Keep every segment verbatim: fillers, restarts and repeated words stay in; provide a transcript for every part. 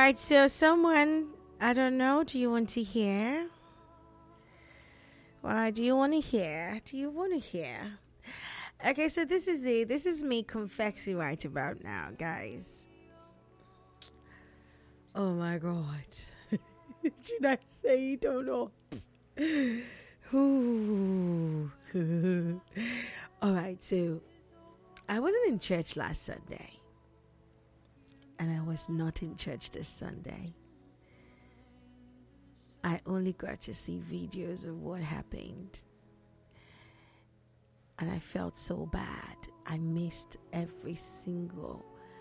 right, so someone, I don't know, do you want to hear? Why do you want to hear? Do you want to hear? Okay, so this is it. This is me confessing right about now, guys. Oh my God. Should I say it or not? Ooh. All right, so I wasn't in church last Sunday. And I was not in church this Sunday. I only got to see videos of what happened. And I felt so bad. I missed every single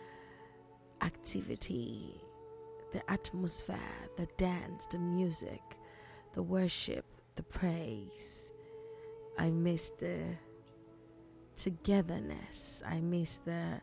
activity, the atmosphere, the dance, the music, the worship, the praise. I missed the togetherness. I missed the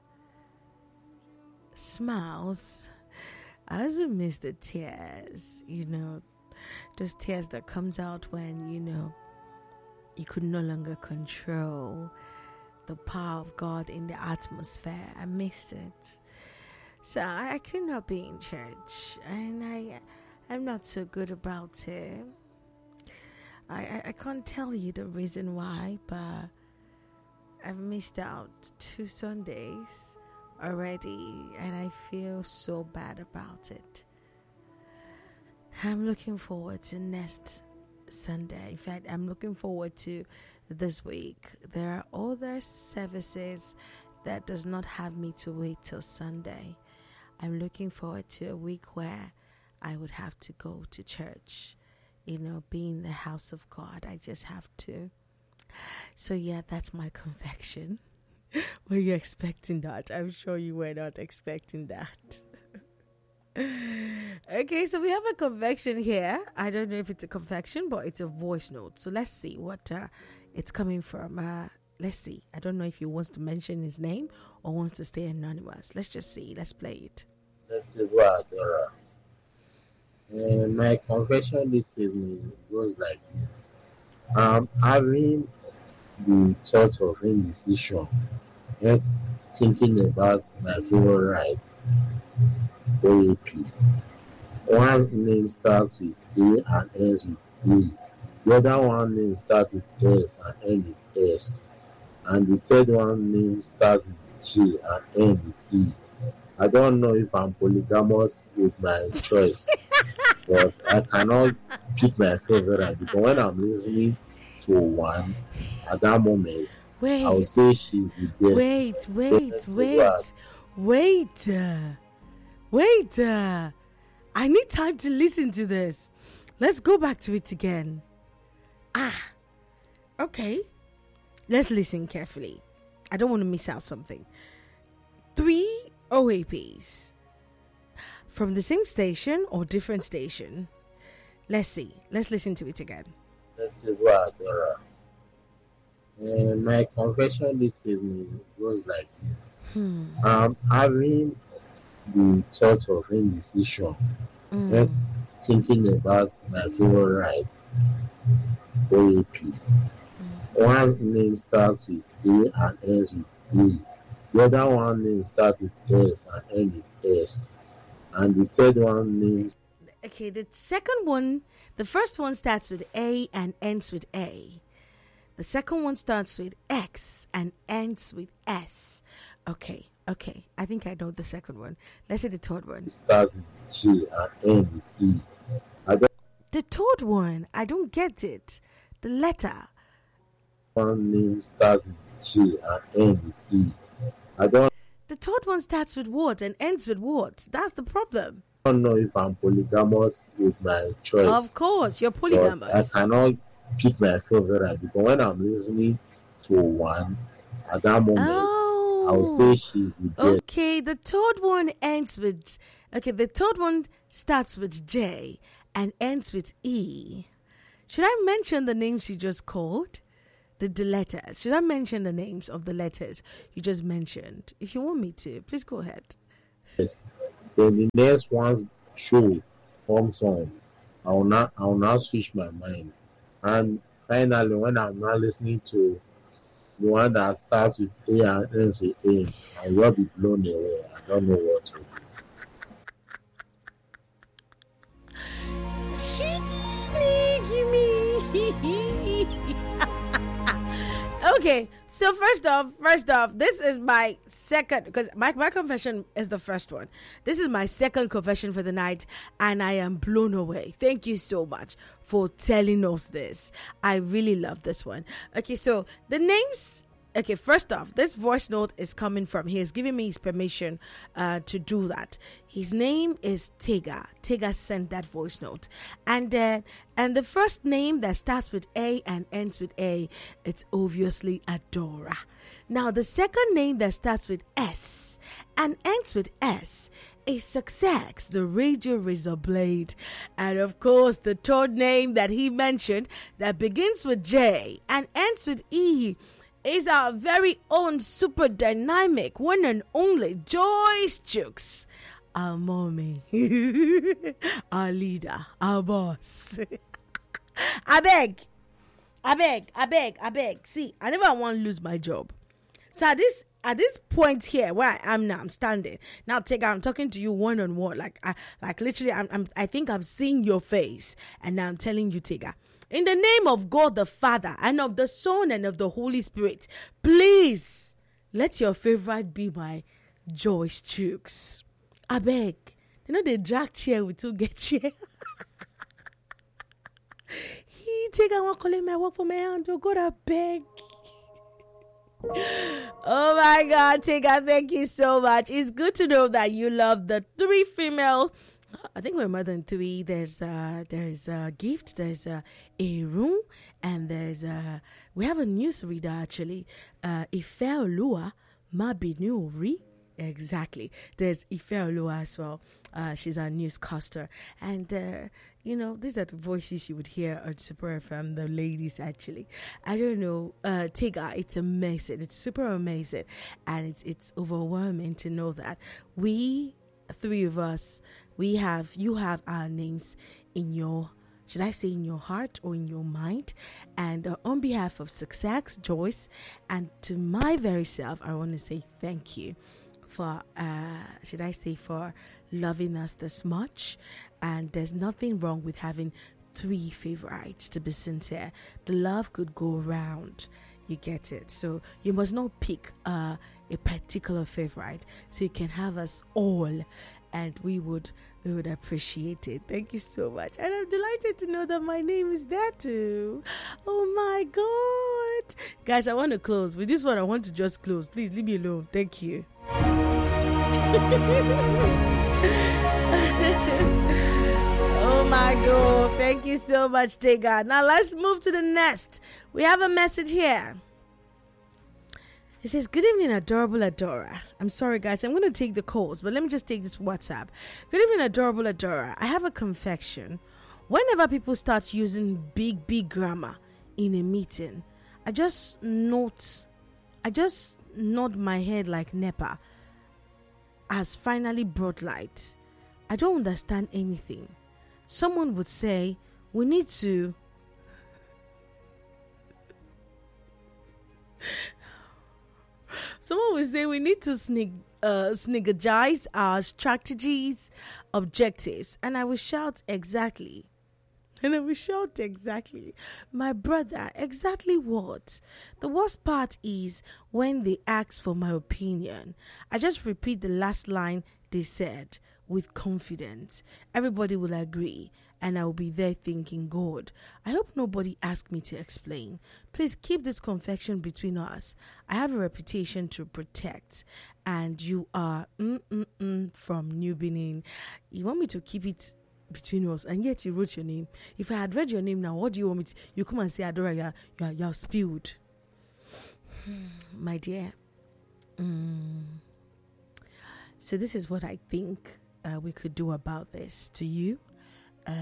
smiles. I also miss the tears, you know, those tears that comes out when, you know, you could no longer control the power of God in the atmosphere. I missed it. So I, I could not be in church, and I, I'm not so good about it. I, I, I can't tell you the reason why, but I've missed out two Sundays already, and I feel so bad about it. I'm looking forward to next Sunday. In fact, I'm looking forward to this week. There are other services that does not have me to wait till Sunday. I'm looking forward to a week where I would have to go to church, you know, be in the house of God. I just have to. So yeah, that's my conviction. Were you expecting that? I'm sure you were not expecting that. Okay, so we have a convection here. I don't know if it's a convection, but it's a voice note. So let's see what uh, it's coming from. Uh, let's see. I don't know if he wants to mention his name or wants to stay anonymous. Let's just see. Let's play it. Uh, my confession this evening goes like this. Um, having the thought of indecision and thinking about my favorite O A P. One name starts with A and ends with E. The other one name starts with S and ends with S. And the third one name starts with G and ends with E. I don't know if I'm polygamous with my choice, but I cannot pick my favorite because when I'm listening to one at that moment, Wait. I will say she's the best. Wait, wait, wait, wait, uh, wait. Uh, I need time to listen to this. Let's go back to it again. Ah, okay. Let's listen carefully. I don't want to miss out something. Three O A Ps from the same station or different station. Let's see. Let's listen to it again. Uh, my confession this evening goes like this. Hmm. Um, having the thought of indecision Mm. and thinking about my favorite O A P. One name starts with A and ends with E. The other one name starts with S and ends with S. And the third one name. Okay, the second one, the first one starts with A and ends with A. The second one starts with X and ends with S. Okay, okay. I think I know the second one. Let's say the third one. Starts with G and ends with E. I don't The third one, I don't get it. The letter. One name starts with G and ends with E. I don't The third one starts with what and ends with what? That's the problem. don't know if I'm polygamous with my choice. Of course, you're but polygamous. I cannot pick my favorite because when I'm listening to one at that moment, I will Oh, say she's the best. okay. The third one ends with, okay, the third one starts with J and ends with E. Should I mention the names you just called? The, the letters. Should I mention the names of the letters you just mentioned? If you want me to, please go ahead. Yes. Then the next one show comes on. I will not I will not switch my mind. And finally when I'm not listening to the one that starts with A and ends with A, I will be blown away. I don't know what to do. Okay, so first off, first off, this is my second, because my, my confession is the first one. This is my second confession for the night, and I am blown away. Thank you so much for telling us this. I really love this one. Okay, so the names. Okay, first off, this voice note is coming from, he has given me his permission uh, to do that. His name is Tega. Tega sent that voice note. And uh, and the first name that starts with A and ends with A, it's obviously Adora. Now, the second name that starts with S and ends with S is Success, the Radio Razor Blade. And of course, the third name that he mentioned that begins with J and ends with E is our very own super dynamic one and only Joyce Jukes, our mommy, our leader, our boss. I beg, I beg, I beg, I beg. See, I never want to lose my job. So at this at this point here where I am now, I'm standing now. Take, I'm talking to you one on one, like I like literally. I'm, I'm I think I'm seeing your face, and now I'm telling you, Tega. In the name of God the Father, and of the Son, and of the Holy Spirit, please let your favorite be my Joyce Jukes. I beg. You know, they drag chair, we too get chair. He take, I want to call him my work for my hand. Oh God, I beg. Oh my God, Tega, thank you so much. It's good to know that you love the three female. I think we're more than three. There's uh there's a gift, there's a a room, and there's a we have a newsreader actually. Uh Ife Olua Mabinuri. Exactly. There's Ife Olua as well. Uh she's our newscaster. And uh you know, these are the voices you would hear on Super F M, the ladies actually. I don't know, uh Tega, it's amazing. It's super amazing. And it's it's overwhelming to know that we three of us, we have, you have our names in your, should I say in your heart or in your mind? And uh, on behalf of Success, Joyce, and to my very self, I want to say thank you for, uh, should I say, for loving us this much. And there's nothing wrong with having three favorites, to be sincere. The love could go around. You get it. So you must not pick uh, a particular favorite. So you can have us all, and we would we would appreciate it. Thank you so much. And I'm delighted to know that my name is there too. Oh my God. Guys, I want to close. With this one, I want to just close. Please leave me alone. Thank you. Oh my God. Thank you so much, Tega. Now let's move to the next. We have a message here. It says, good evening, adorable Adora. I'm sorry, guys. I'm going to take the calls, but let me just take this WhatsApp. Good evening, adorable Adora. I have a confession. Whenever people start using big, big grammar in a meeting, I just note, I just nod my head like NEPA has finally brought light. I don't understand anything. Someone would say, we need to... Someone would say we need to snig, uh, synergize our strategies, objectives. And I will shout, exactly. And I will shout, exactly. My brother, exactly what? The worst part is when they ask for my opinion. I just repeat the last line they said with confidence. Everybody will agree, and I will be there thinking, God, I hope nobody asks me to explain. Please keep this confession between us. I have a reputation to protect, and you are mm-mm-mm from New Benin. You want me to keep it between us, and yet you wrote your name. If I had read your name now, what do you want me to? You come and say, Adora, you're, you're, you're spilled. My dear. Mm. So this is what I think uh, we could do about this to you. Uh,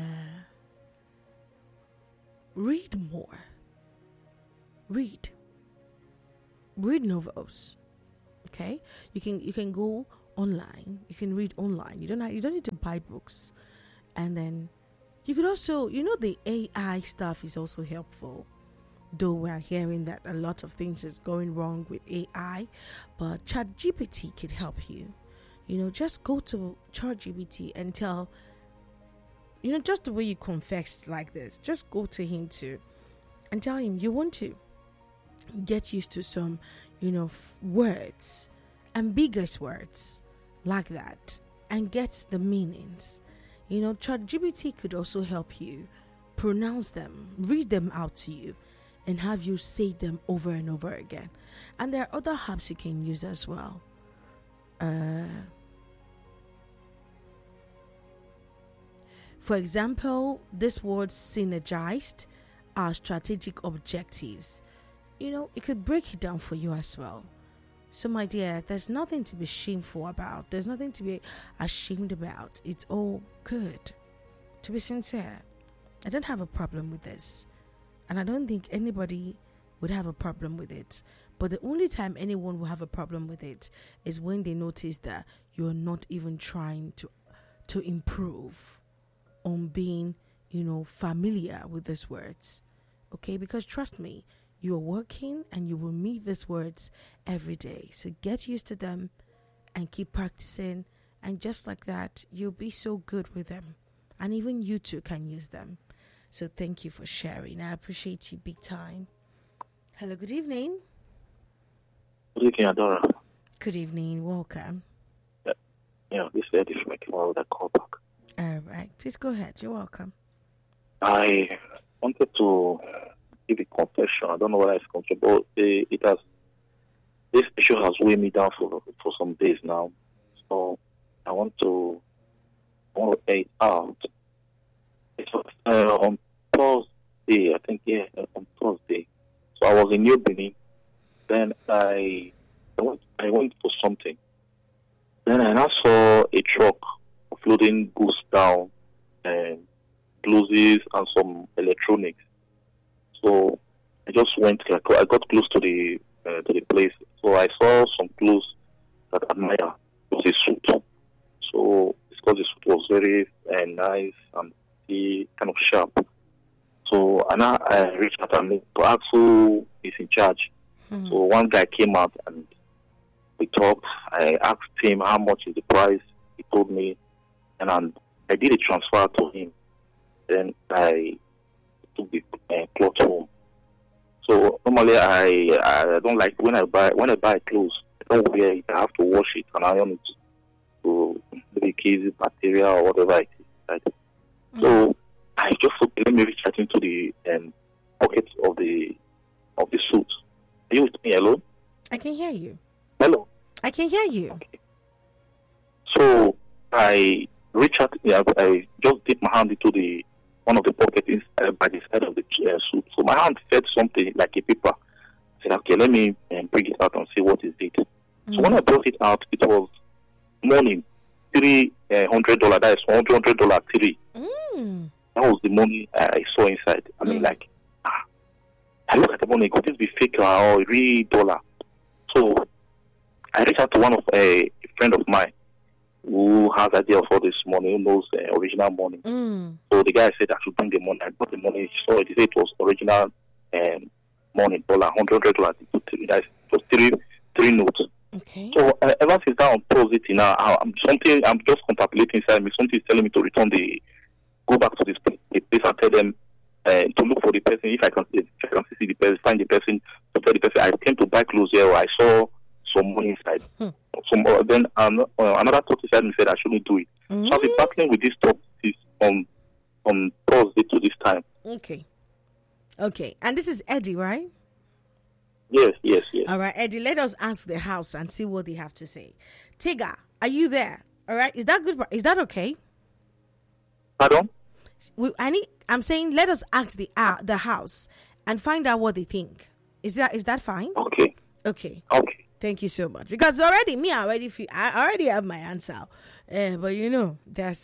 read more. Read. Read novels. Okay, you can you can go online. You can read online. You don't have, you don't need to buy books. And then you could also, you know, the A I stuff is also helpful. Though we're hearing that a lot of things is going wrong with A I, but ChatGPT could help you. You know, just go to ChatGPT and tell, you know, just the way you confess like this, just go to him to and tell him you want to get used to some, you know, f- words, ambiguous words like that, and get the meanings. You know, ChatGPT could also help you pronounce them, read them out to you, and have you say them over and over again. And there are other apps you can use as well. Uh, for example, this word synergized are strategic objectives. You know, it could break it down for you as well. So, my dear, there's nothing to be shameful about. There's nothing to be ashamed about. It's all good. To be sincere, I don't have a problem with this. And I don't think anybody would have a problem with it. But the only time anyone will have a problem with it is when they notice that you're not even trying to to improve on being, you know, familiar with these words. Okay? Because trust me, you're working and you will meet these words every day. So get used to them and keep practicing. And just like that, you'll be so good with them. And even you too can use them. So thank you for sharing. I appreciate you big time. Hello, good evening. Good evening, Adora. Good evening. Welcome. Yeah, yeah this is Eddie from Ekimau that call back. All right. Please go ahead. You're welcome. I wanted to give a confession. I don't know whether it's confession, but it, it has, this issue has weighed me down for for some days now. So I want to, I want to air it out. It was uh, on Thursday, I think, yeah, on Thursday. So I was in New Benin. Then I, I went, I went for something. Then I now saw a truck offloading goods down, and clothes and some electronics. So I just went. I got close to the uh, to the place. So I saw some clothes that I admire. It was a suit. So it's because the suit was very uh, nice and the kind of sharp. So and I, I reached out and asked who is in charge. Mm-hmm. So one guy came out and we talked. I asked him how much is the price. He told me, and I'm, I did a transfer to him. Then I took the uh, clothes home. So normally I I don't like when I buy when I buy clothes, I don't wear it. I have to wash it and iron it to maybe kill bacteria or whatever it is. Right? Mm-hmm. So I just thought, let me reach out into the um, pockets of the of the suit. Are you with me? Hello? I can hear you. Hello? I can hear you. Okay. So I reached out, I, I just dipped my hand into the one of the pockets uh, by the side of the uh, suit. So my hand felt something like a paper. I said, okay, let me um, bring it out and see what is it. Mm-hmm. So when I brought it out, it was money, three hundred dollars. That is one hundred dollars three. Mm. That was the money I saw inside. I mean, mm. like, ah, I look at the money, could this be fake or real dollar? So I reached out to one of a, a friend of mine who has idea of all this money, who knows uh, original money. Mm. So the guy said I should bring the money. I brought the money. So he said it was original um, money, dollar, one hundred dollars. It was three, three notes. Okay. So uh, ever since that unposed it now, I'm something. I'm just contemplating inside me. Something is telling me to return the, go back to this place, the place and tell them uh, to look for the person. If I can, if I can see the person, find the person, to tell the person I came to buy clothes here. Or I saw some money inside. Hmm. Some uh, then um, uh, another thought inside me said I shouldn't do it. Mm-hmm. So I've been battling with this thought from from Thursday to this time. Okay. Okay. And this is Eddie, right? Yes, yes, yes. All right, Eddie, let us ask the house and see what they have to say. Tiga, are you there? All right. Is that good? Is that okay? Pardon? We, I need, I'm saying let us ask the uh, the house and find out what they think. Is that is that fine? Okay. Okay. Okay. Thank you so much. Because already, me, I already feel, I already have my answer. Uh, but you know, that's,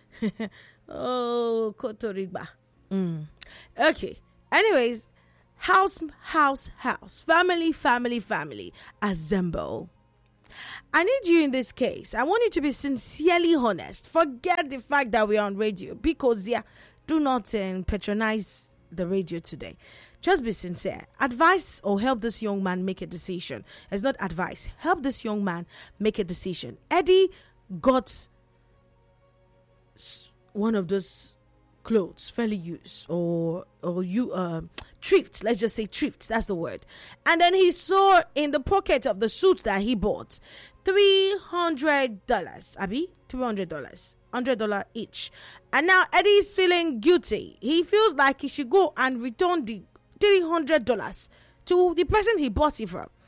oh, Kotoriba. Mm. Okay. Anyways, house, house, house. Family, family, family. Assemble. I need you in this case. I want you to be sincerely honest. Forget the fact that we're on radio. Because, yeah, do not um, patronize the radio today. Just be sincere. Advise or help this young man make a decision. It's not advice. Help this young man make a decision. Eddie got one of those clothes, fairly used, or or you uh, thrift. Let's just say thrift. That's the word. And then he saw in the pocket of the suit that he bought three hundred dollars. Abi, three hundred dollars. one hundred dollars each. And now Eddie's feeling guilty. He feels like he should go and return the three hundred dollars to the person he bought it from.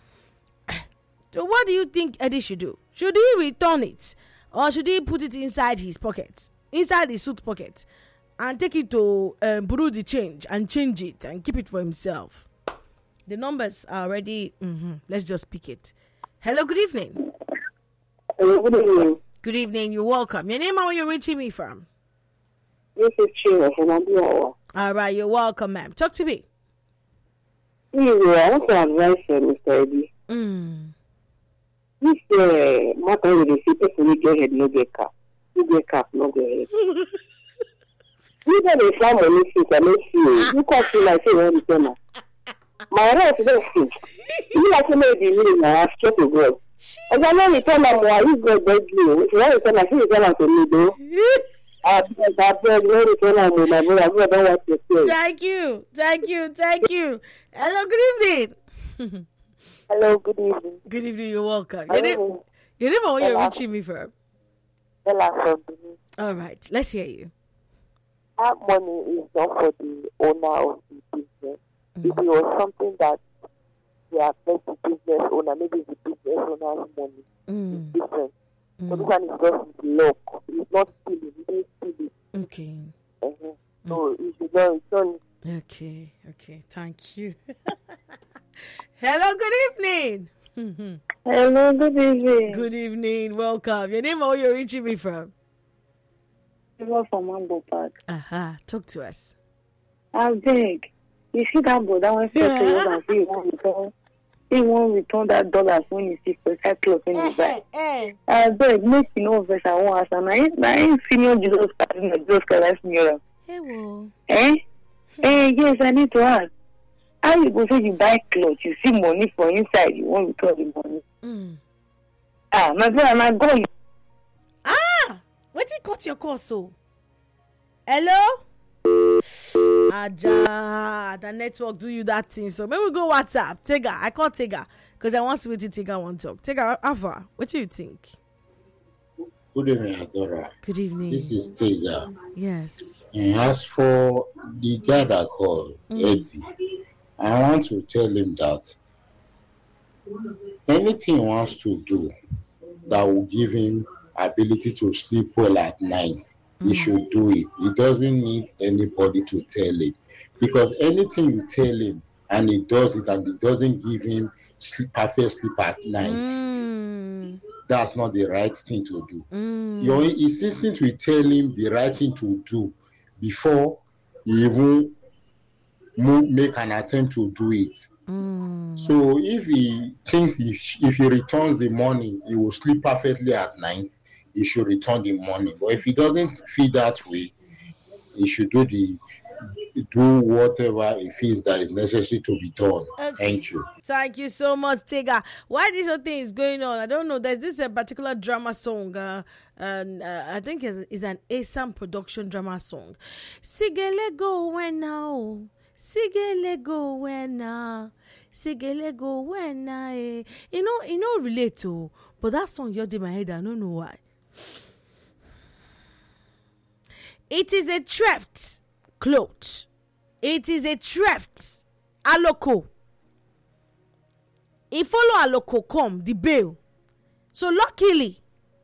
So what do you think Eddie should do? Should he return it? Or should he put it inside his pocket? Inside his suit pocket? And take it to um, Bureau de Change and change it and keep it for himself? The numbers are already... Mm-hmm. Let's just pick it. Hello, good evening. Hello, good evening. Good evening, you're welcome. Your name and where you're reaching me from? This is Chima from Abuawa. All right, you're welcome, ma'am. Talk to me. Please, I want to advise uh, Mister Eddie. Mm. This uh, matter with the people who get head, no get cap. You get cap, no get head. You got a farm on this, I don't see you. You can't see like you want to my right is don't see. You like to make the meaning, I have to go. As I know, you tell them why you go beg you. If you want to tell them, I think you tell them to me, though. I beg you to tell them, my brother, I don't want to say. Thank you. Thank you. Thank you. Hello, good evening. Hello, good evening. Good evening, you're welcome. Your name, your name and where you're reaching me from? Bella from Benin. All right, let's hear you. That money is not for the owner of the business. Mm. If it was something that they are meant to business owner, maybe the business owner's money. Mm. It's different. Mm. So this one is just luck. It's not stealing. It is stealing. Okay. Uh-huh. Mm. So you should not return it. Okay, okay. Thank you. Hello, good evening. Hello, good evening. Good evening. Welcome. Your name and where you're reaching me from? People from Mambo Park. Uh-huh. Talk to us. I beg. You see that boy that one said to you and say you won't return. He won't return that dollars when you see special clothes when you buy. I beg, make you know verse I won't ask. And I ain't senior Jesus Christ, Jesus Christ funeral. Hey, well. Eh? Eh, yes, I need to ask. How you go say you buy clothes, you see money for inside, you won't return the money. Mm. Ah, my brother, my God. Ah! What did you cut your call so? Hello? Aja, the network do you that thing. So maybe we go WhatsApp. Tega, I call Tega because I want to wait to Tega one talk. Tega, Ava, what do you think? Good evening, Adora. Good evening. This is Tega. Yes. And as for the guy that called, mm. Eddie, I want to tell him that anything he wants to do that will give him ability to sleep well at night, mm. he should do it. He doesn't need anybody to tell him. Because anything you tell him and he does it and it doesn't give him sleep, perfect sleep at night, mm. that's not the right thing to do. Mm. Your instinct will tell him the right thing to do before he even move, make an attempt to do it. Mm. So if he thinks if, if he returns the money, he will sleep perfectly at night, he should return the money. But if he doesn't feel that way, he should do the do whatever he feels that is necessary to be done. Okay. Thank you. Thank you so much, Tega. Why this whole thing is going on, I don't know. There's this a particular drama song, uh, and uh, I think it's, it's an ASAM production drama song. Sigele go when now. Sigele go when now. Sigele go when now. You know, you know, relate to, but that song you're in my head. I don't know why. It is a theft cloth. It is a theft. Aloko. He follow Aloko come the bail. So luckily,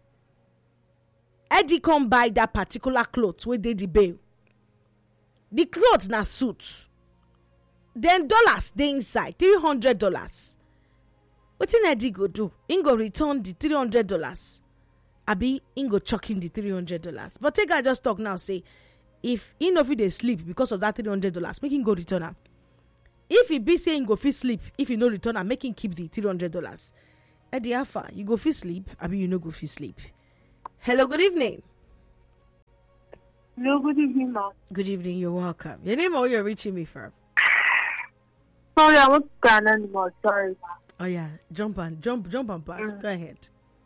Eddie come buy that particular cloth where they the bail. The cloth na suit. Then dollars they inside three hundred dollars. What in Eddie go do? He go return the three hundred dollars. Abi he go chucking the three hundred dollars. But take I just talk now say. If he no fit dey sleep because of that three hundred dollars, make him go return am. If he be saying go fit sleep, if he no return am, make him keep the three hundred dollars. Eddie Alpha, you go fit sleep, abi you no go fit sleep. Hello, good evening. Hello, good evening, ma'am. Good evening, you're welcome. Your name or where you're reaching me from? Sorry, I want to an animal. Sorry. Oh yeah, jump and jump, jump and pass. Mm. Go ahead.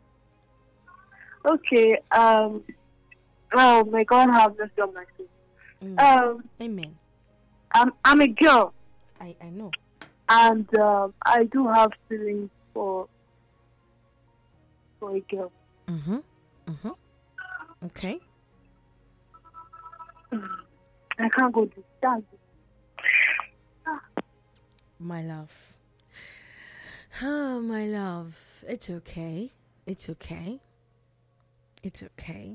Okay. Um. Oh, may God have mercy on my soul. Mm. Um, Amen. I'm I'm a girl. I, I know. And um, I do have feelings for for a girl. Mm-hmm. Mm-hmm. Okay. I can't go to that. My love. Oh, my love. It's okay. It's okay. It's okay.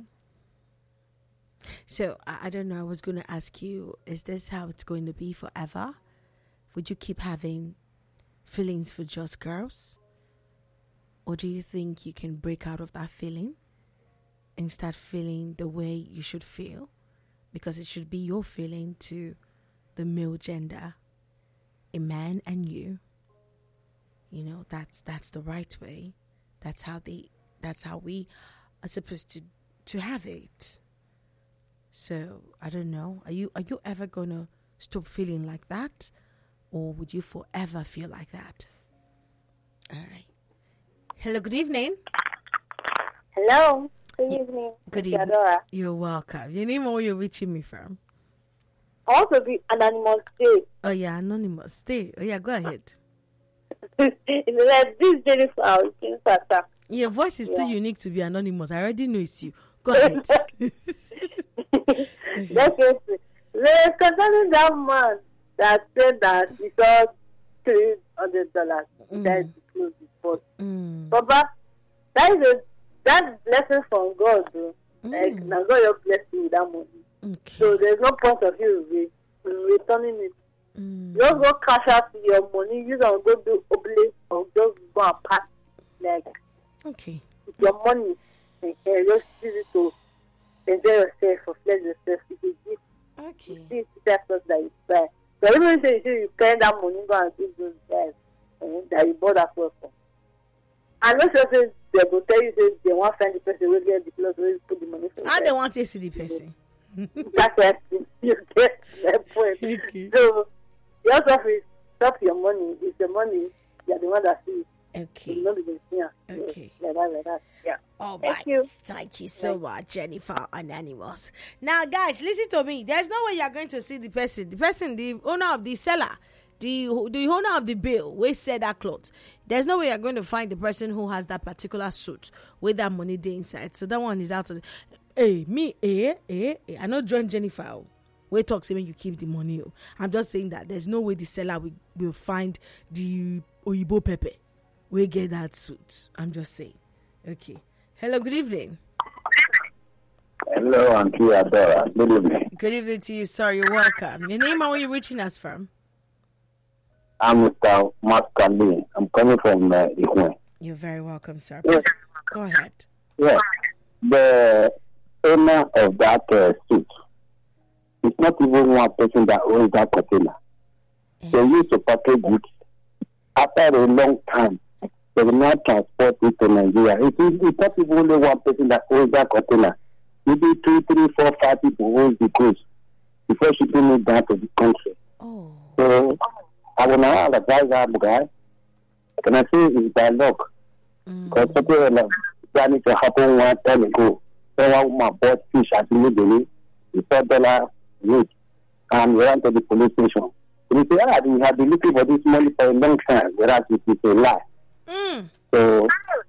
So, I, I don't know. I was going to ask you, is this how it's going to be forever? Would you keep having feelings for just girls? Or do you think you can break out of that feeling and start feeling the way you should feel? Because it should be your feeling to the male gender, a man and you. You know, that's that's the right way. That's how they that's how we are supposed to to have it. So I don't know. Are you are you ever gonna stop feeling like that? Or would you forever feel like that? All right. Hello, good evening. Hello. Good evening. Good Mister evening. Adora. You're welcome. Your name or where you're reaching me from? I want to be anonymous today. Oh yeah, anonymous. Stay. Oh yeah, go ahead. It's like this Jennifer, Jennifer. Your voice is Yeah. too unique to be anonymous. I already know it's you. Go ahead. That's it. There's concerning that man that said that he saw three hundred dollars. He tried to close his port. Mm. Papa, that is a that's blessing from God, though. Like Mm. now God will bless you with that money. Okay. So there's no point of you re- returning it. Mm. Just go cash out your money, use and go do oblate or just go and pack like Okay. with your money and uh, just use it to enjoy yourself or flex yourself. If you give Okay. this that stuff that you buy. So even say you you spend that money go and give those guys uh, that you bought that for. And not just say they go tell you say they want to find the person who get the clothes where you put the money for. I don't want to see the person. That's why you get that point. Okay. So you also have to stop your money. It's the money you're the one that sees. Okay. You know the yeah. Okay. Like that, like that. Yeah. All Thank right. you. Thank you so much, Jennifer Anonymous. Now, guys, listen to me. There's no way you're going to see the person. The person, the owner of the seller, the the owner of the bill, we said that clothes. There's no way you're going to find the person who has that particular suit with that money there inside. So that one is out of the... Hey, me, eh, eh, eh. I know join Jennifer. We talk say when you keep the money. Oh. I'm just saying that there's no way the seller will, will find the Oyibo Pepe. We get that suit. I'm just saying. Okay. Hello, good evening. Hello, Auntie Adora. Good evening. Good evening to you, sir. You're welcome. Your name and where you reaching us from? I'm Mister Maskali. I'm coming from uh, Ikwe. You're very welcome, sir. Yes. Go ahead. Yes. The owner of that uh, suit is not even one person that owns that container. They used to package it. After a long time, they will not transport it to Nigeria. It is it's not even only one person that owns that container. Maybe two, three, four, five people owns the cruise before shipping it down to the country. Oh. So I will now advise that guy. Can I say it's by luck? Mm. Because something like that need to happen one time ago. So one woman bought fish at immediately, the four dollar weight, and we went to the police station. And he said, ah, we have been looking for this money for a long time, whereas it is a lie. Mm. So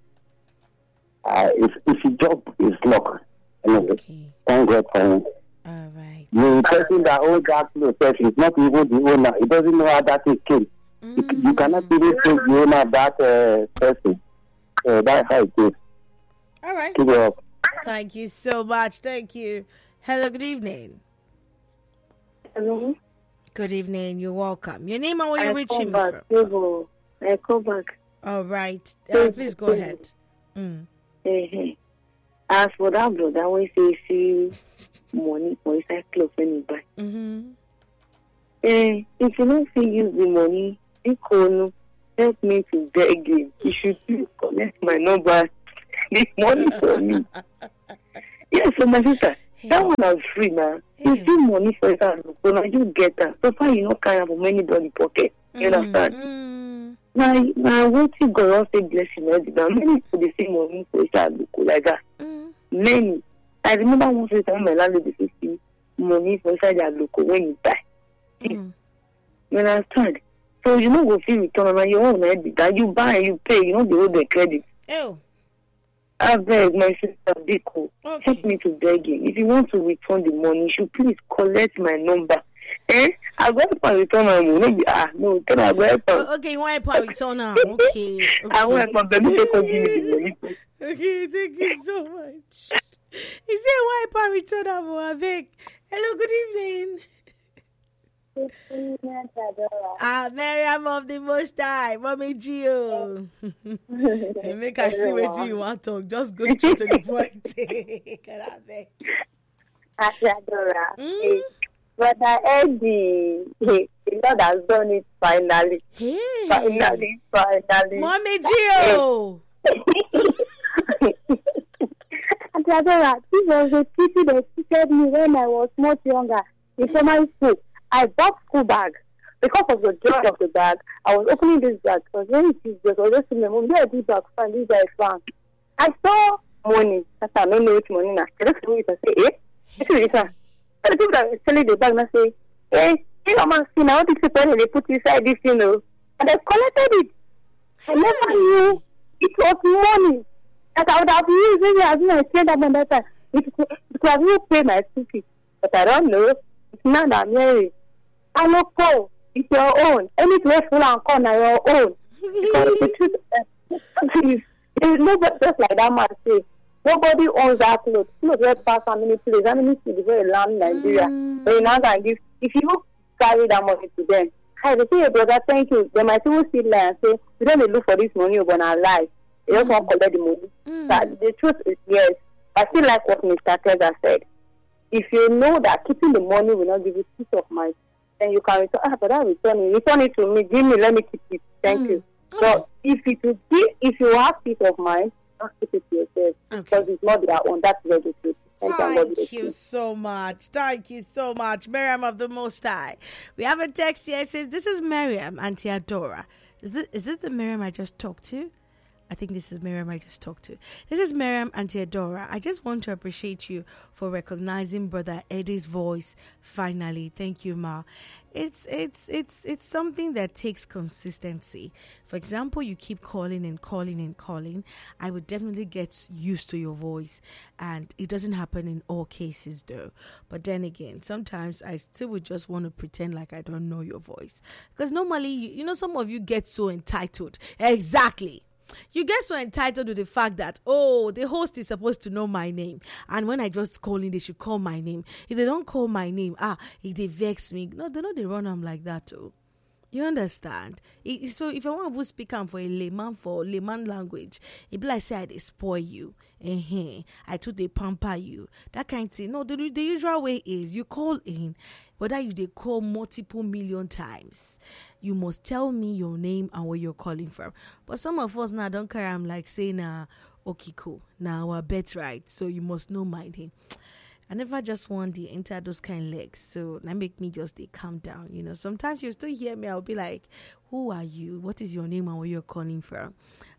uh, if if he job is luck, anyway, Okay. thank God for him. All right. The person that owns that clothes is not even the owner. He doesn't know how that thing came. You, you cannot even take the owner of that uh, person. Uh, that's how it is. All right. Keep it up. Thank you so much. Thank you. Hello, good evening. Hello. Good evening. You're welcome. Your name and where I you come reaching me back. from? People, I come back. All right. Uh, please go ahead. Mm. Hey, as for that brother, when say see money for inside clothes when you buy. Mm-hmm. Eh, if you don't see use the money, you call help me to beg you. You should please collect my number. This money for me. Yes, so my sister, Hey. that one is free now. You Hey. see money for that, so now you get that. So far you not carry for many dollar pocket. You understand? Mm. Now, now what you go out say blessing every day. Many people they see money for that like that. Mm. Many. I remember once I told my landlady to see money for inside their local when you die. Mm. You understand? So you know go feel return on your own head that you buy and you pay, you know they owe the credit. Oh. I beg my sister Biko, Okay. help me to beg you. If you want to return the money, you should please collect my number. Eh? I'll go help and return my money. Ah, no, then I'll go help and Oh, okay, you want to return now? Okay. okay. I will help and baby take and give me the money. Okay, thank you so much. He said, why pa return now, Avec? Hello, good evening. Ah, Miriam of the Most High, Mommy Gio. Hey, make I see what you want to talk. Just go straight to the point. Get out there. Adora. Mm. Brother Eddie, he, the Lord has done it finally. Hey, Finally, finally. Mommy Gio. And Adora, this was a pity that treated me when I was much younger in primary school. I bought school bag. Because of the joy of the bag, I was opening this bag. Because when it is just, I was just saying, Mom, where this bag found? This bag found. I saw money. That's I don't know which money now. I just look at it and say, eh? This is this one. So the people that were selling the bag now say, eh, you know, man, see now this is when they put inside this, you know. And I collected it. I never knew it was money that I would have used maybe as soon as I spent that money that time. It could it could have even paid my school fees. But I don't know. It's not that Mary. I know call. It's your own. Anything full and call now your own. Because the truth is, there's nobody just like that man say. Nobody owns that clothes. Clothes will pass how many places, how many cities before you land in Nigeria. Mm. So you now can give. If you carry that money to them, hi, they say, your brother, thank you. They might even still lie and say, we don't need to look for this money, you're gonna lie. They just want to collect the money. Mm. But the truth is, yes, I still like what Mister Teza said. If you know that keeping the money will not give you peace of mind, then you can return. Ah, but I return it. Return it to me. Give me. Let me keep it. Thank Mm. you. So if it will give, if you have peace of mind, don't keep it to yourself Okay. because it's not their own. That's very the truth. Thank you, and God bless Thank you so much. Thank you so much, Miriam of the Most High. We have a text here. It says, this is Miriam, Auntie Adora. Is this, is this the Miriam I just talked to? I think this is Miriam I just talked to. This is Miriam, Auntie Adora. I just want to appreciate you for recognizing Brother Eddie's voice finally. Thank you, Ma. It's it's it's it's something that takes consistency. For example, you keep calling and calling and calling. I would definitely get used to your voice, and it doesn't happen in all cases, though. But then again, sometimes I still would just want to pretend like I don't know your voice, because normally, you, you know, some of you get so entitled. Exactly. You get so entitled with the fact that, oh, the host is supposed to know my name. And when I just call in, they should call my name. If they don't call my name, ah, if they vex me. No, they know they run them like that too. You understand? It, so if I want to speak am for a layman, for layman language, it be like say I dey spoil you. Uh-huh. I too they pamper you. That kind of thing. No, the, the usual way is you call in. Whether you they call multiple million times, you must tell me your name and where you're calling from. But some of us now don't care. I'm like saying, uh, okay, cool. Now our bet right. So you must know my name. I never just want to enter those kind of legs. So that make me just they calm down. You know, sometimes you still hear me. I'll be like, who are you? What is your name and where you're calling from?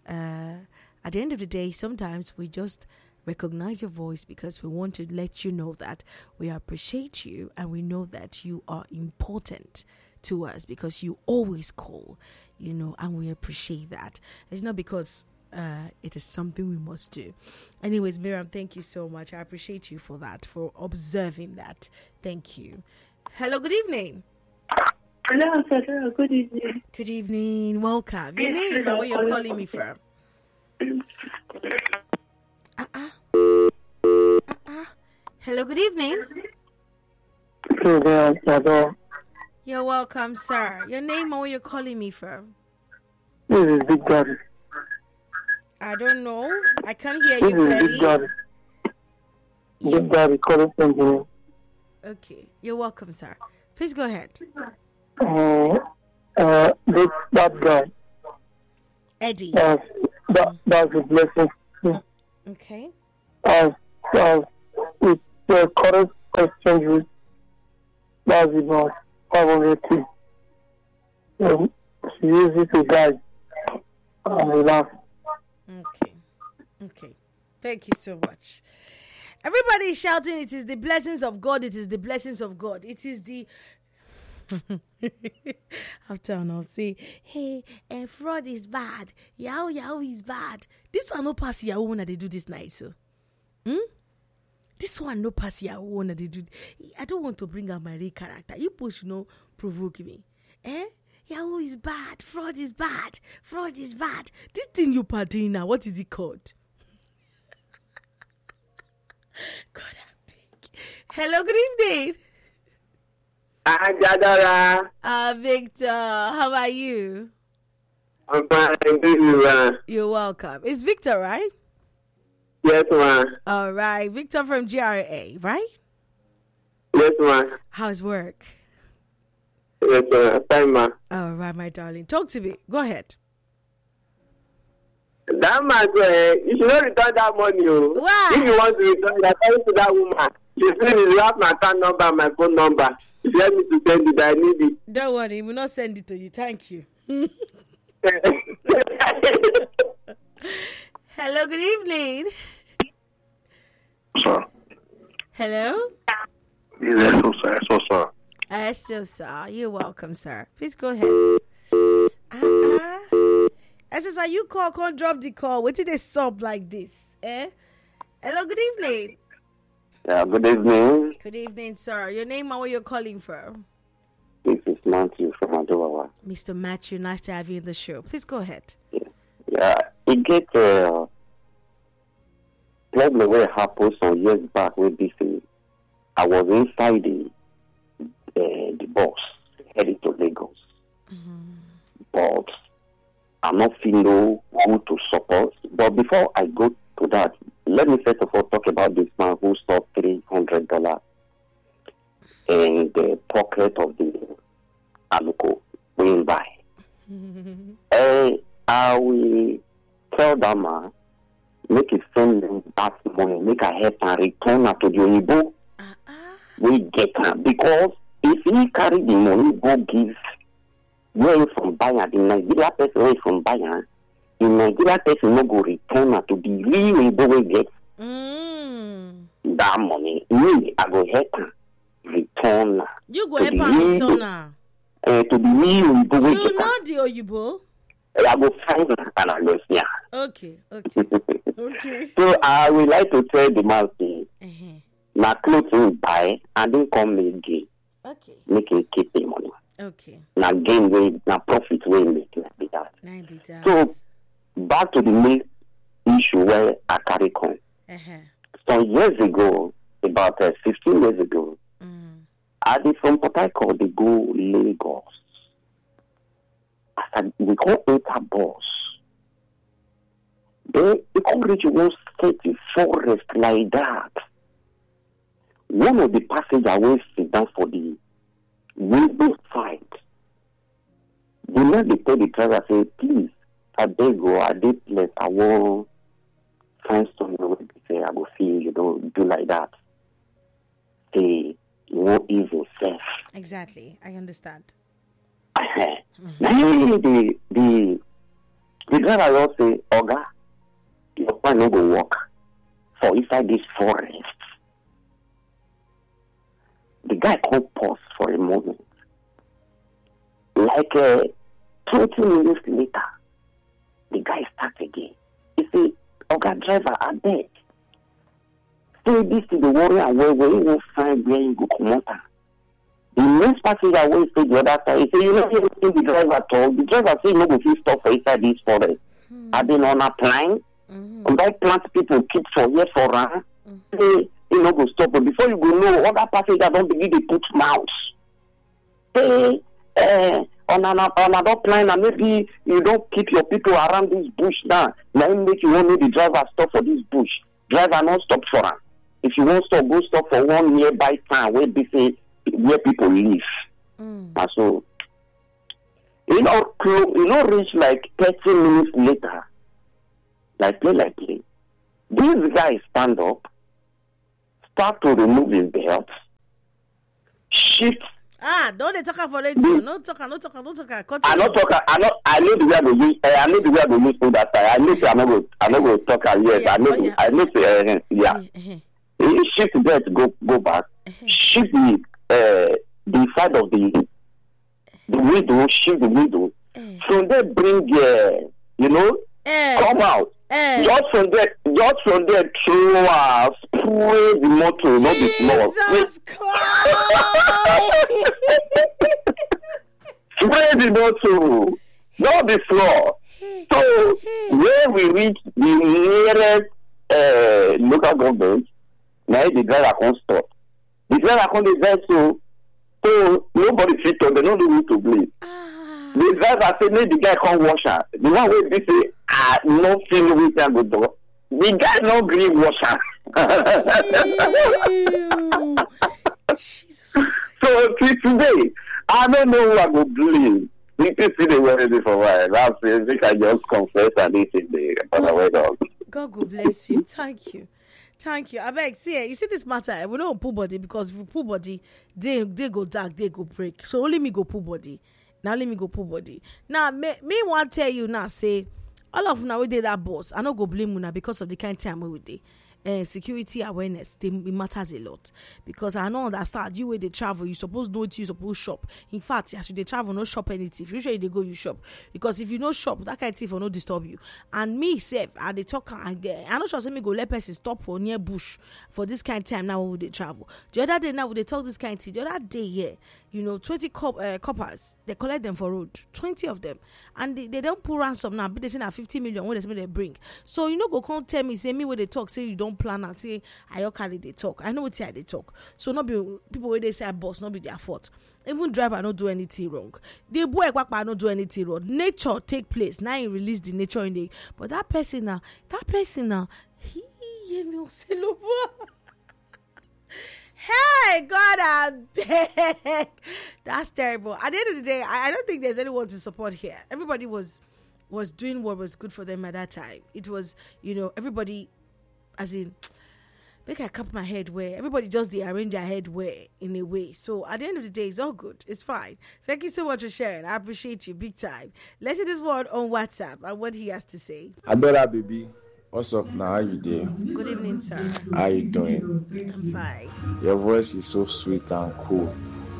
Uh, at the end of the day, sometimes we just recognize your voice because we want to let you know that we appreciate you and we know that you are important to us because you always call, you know, and we appreciate that. It's not because uh, it is something we must do. Anyways, Miriam, thank you so much. I appreciate you for that, for observing that. Thank you. Hello, good evening. Hello, sir. Good evening. Good evening. Welcome. Your name and where you're calling me from? Uh-uh. Uh-uh. Hello, good evening. You're welcome, sir. Your name and where you're calling me from? This is Big Daddy. I don't know. I can't hear This you is clearly. Big Daddy. Big Daddy, calling engineer. Okay. You're welcome, sir. Please go ahead. Uh, uh, this, that guy. Eddie. Uh, that, that's a blessing. Okay. As, as with the correct exchange rate, that's about five hundred K. Um, she uses it to guide and relax. Okay. Okay. Thank you so much. Everybody is shouting, it is the blessings of God. It is the blessings of God. It is the After I'll say, hey, uh, fraud is bad. Yahoo, Yahoo is bad. This one no pass Yahoo when they do this night, so. Hmm? This one no pass Yahoo when they do. I don't want to bring out my real character. You push, you know, provoke me. Eh? Yahoo is bad. Fraud is bad. Fraud is bad. This thing you party now, what is it called? God, I'm big. Hello, good evening. Hi, Jadara. Uh, Victor, how are you? I'm fine, thank you, man. You're welcome. It's Victor, right? Yes, man. All right. Victor from G R A, right? Yes, man. How's work? Yes, man. Fine, man. All right, my darling. Talk to me. Go ahead. That man, uh, you should not return that money. Oh. Why? If you want to return that, tell it to that woman. You see, you have my account number, my phone number. If you want me to send it, I need it. Don't worry. We'll not send it to you. Thank you. Hello, good evening. Sir. Hello? Yes, sir. So, sir. Uh, so, sir. You're welcome, sir. Please go ahead. Uh-uh. I says, are you call, can't drop the call. Wait till they sub like this. Eh? Hello, good evening. Yeah, good evening. Good evening, sir. Your name and where you're calling from? This is Matthew from Adowawa. Mister Matthew, nice to have you in the show. Please go ahead. Yeah, yeah. It get uh, problem where it happened some years back with this thing. I was inside the uh, the bus heading to Lagos, mm-hmm. but I'm not feeling who to support. But before I go to that, let me first of all talk about this man who stole three hundred dollars in the pocket of the Aluko going by. Mm-hmm. uh, I will tell that man, make it send them that money, make a help and return her to the Oyibo. Uh-uh. We get her. Because if he carry the money, go give where he from buyer, the Nigeria person where he from buyer, the Nigeria person no go return her to the real Oyibo we get mm. that money. Me, I go help her return her. You go help her return her? Uh, to the real Oyibo we get. You know the Oyibo? I go find her and I go see her. Okay, okay. Okay. So I would like to tell the man, uh-huh. my clothes will buy and then come make gain. Okay. Make him keep the money. Okay. Now gain way, now profit way make like be that. Be that. So back to the main issue where I carry come. Uh-huh. Some years ago, about uh, fifteen years ago, mm. I did from Port Harcourt, they go Lagos. And we can't enter bus. Then we can't reach one city forest like that. One of the passengers will sit down for the window side. The man they tell the driver, say, please, I beg you, I did place, I want find somewhere where they say, I will feel you don't do like that. Say, you won't even safe. Exactly, I understand. Mm-hmm. Now, the, the, the driver will say, Oga, your plan no go walk for inside this forest. The guy can't pause for a moment. Like uh, twenty minutes later, the guy starts again. He say, Oga driver, I beg. Say this to the warrior where where he will find where he go come out. The next passenger will say the other side. He say, you know, you see the driver at all. The driver say, no, go fit stop for inside this forest. Mm-hmm. I've been on a plane. Mm-hmm. And that plant people keep for here for her. Mm-hmm. Say, you know, go stop. But before you go know, other passengers don't begin to put mouths. Say, uh, on an on another plane, and maybe you don't keep your people around this bush now. Now make you want the driver stop for this bush. Driver not stop for her. If you won't stop, go stop for one nearby town where they say where people live. Mm. And so, you know, you know, reach like thirty minutes later, like play, like play. This guy stand up, start to remove his belt, shift. Ah, don't they talk for radio? No talk, no talk, no talk. I not talk. I not. I know the way I go use. I know the way I go use for that time. I know. I know. I know. Go talk. Yes, I know. I know. Uh, yeah. He shift belt go go back. Shift the uh, the side of the the window, shift the window. Eh. From there, bring, uh, you know, Eh. come out. Eh. Just from there, just from there, throw uh, spray the motor, not the floor. Jesus Christ! Spray the motor, not the floor. So when we reach the nearest uh, local government, now the driver can't stop. The driver can't drive, so so nobody fit on. They don't know who to blame. Ah. The driver say make the guy come wash her. The one wey be say ah no feel wetin I go do. The guy no gree wash her. Jesus. So till today, I don't know who I go blame. You can see the word for a while. That's it. Make I just confess and eat in the other way down. God will bless you. Thank you. Thank you. I beg, see, you see this matter, eh, we don't pull body because if we pull body, they, they go dark, they go break. So only me go pull body. Now let me go pull body. Now, me, me want tell you now, say, all of now we did that boss. I don't go blame you now because of the kind of time we did. Uh, security awareness, they, it matters a lot because I know understand you where they travel, you supposed know it, you supposed shop. In fact, as you they travel, no shop anything. If you usually they go, you shop because if you no shop, that kind of thing will not disturb you. And me, self, I they talk and get. I not sure say me go let person stop for near bush for this kind of time now when they travel. The other day now when they talk this kind of thing, the other day yeah, you know, twenty cop, uh, coppers they collect them for road, twenty of them, and they, they don't pull ransom now. But they say now fifty million when they say they bring. So you know, go come tell me say me where they talk say you don't plan and say I your carry they talk. I know what say they talk. So not be people where they say I boss, not be their fault. Even driver not do anything wrong. The boy kwakpa not do anything wrong. Nature take place. Now he release the nature in the but that person now, that person now, he me hey God, I beg. That's terrible. At the end of the day, I, I don't think there's anyone to support here. Everybody was was doing what was good for them at that time. It was, you know, everybody as in make I cup my head where everybody just they arrange their head where in a way. So at the end of the day, it's all good. It's fine. Thank you so much for sharing. I appreciate you big time. Let's see this word on WhatsApp and what he has to say. Adora baby, what's up now? How you doing? Good evening, sir. How you doing? I'm fine. Your voice is so sweet and cool.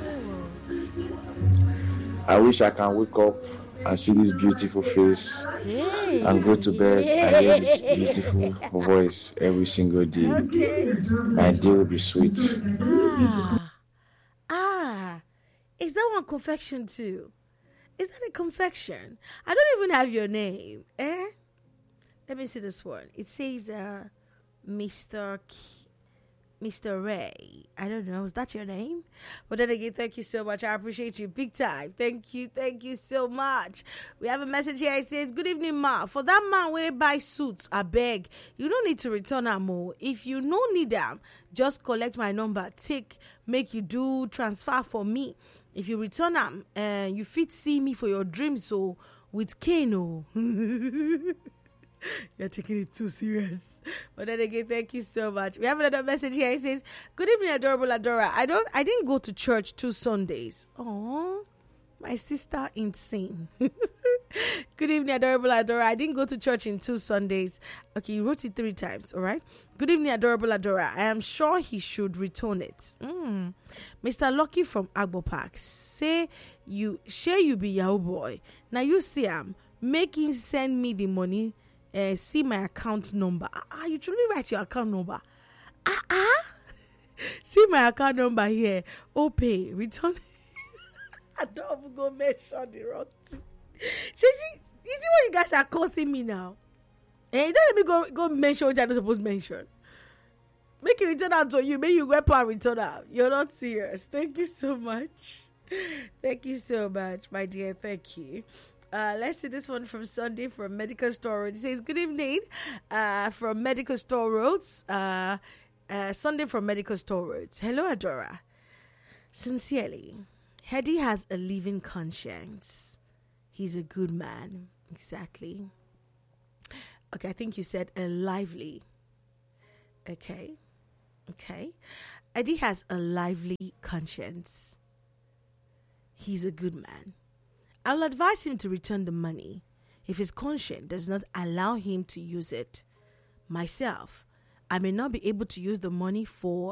I wish I can wake up and see this beautiful face Hey. and go to bed and hear this beautiful voice every single day. Okay. My day will be sweet. Ah. Ah. Is that one confection too? Is that a confection? I don't even have your name. Eh? Let me see this one. It says uh Mister K- Mister Ray. I don't know. Is that your name? But then again, thank you so much. I appreciate you big time. Thank you. Thank you so much. We have a message here. It says, good evening, ma. For that man where buy suits, I beg. You don't need to return them more. If you no need them, just collect my number. Take, make you do transfer for me. If you return them, uh, you fit see me for your dreams. So with Kano. You're taking it too serious. But then again, thank you so much. We have another message here. It says, good evening, adorable Adora. I don't I didn't go to church two Sundays. Oh, my sister insane. Good evening, adorable Adora. I didn't go to church in two Sundays. Okay, you wrote it three times, all right? Good evening, adorable Adora. I am sure he should return it. Mm. Mister Lucky from Agbo Park. Say you share you be Yahoo boy. Now you see him. Make him send me the money. Uh, see my account number. Ah, you truly write your account number. Ah, ah. See my account number here. Oh, pay return. I don't even go mention the wrong thing. See, see, you see what you guys are causing me now? Eh, don't let me go go mention what I'm not supposed to mention. Make it return out to you. Make you go and return out. You're not serious. Thank you so much. Thank you so much, my dear. Thank you. Uh, let's see this one from Sunday from Medical Store Road. It says, good evening uh, from Medical Store Roads. Uh, uh, Sunday from Medical Store Roads. Hello, Adora. Sincerely, Hedy has a living conscience. He's a good man. Exactly. Okay, I think you said a lively. Okay. Okay. Hedy has a lively conscience. He's a good man. I will advise him to return the money if his conscience does not allow him to use it. Myself, I may not be able to use the money for